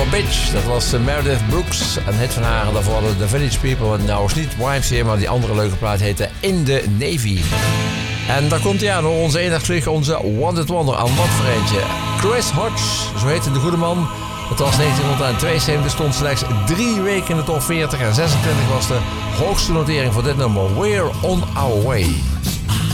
Your Bitch. Dat was Meredith Brooks, een hit van haar. En daarvoor de The Village People. Nou is niet YMCA, maar die andere leuke plaat heette In the Navy. En daar komt hij aan, onze enige terug, onze Wanted Wonder. Aan wat voor eentje? Chris Hodge, zo heette de goede man. Het was 1972, stond slechts 3 weken in de top 40 en 26 was de hoogste notering voor dit nummer. We're on our way.